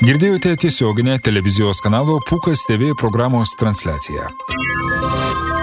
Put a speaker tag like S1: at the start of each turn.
S1: Girdėjote tiesioginę televizijos kanalo Pūkas TV programos transliaciją.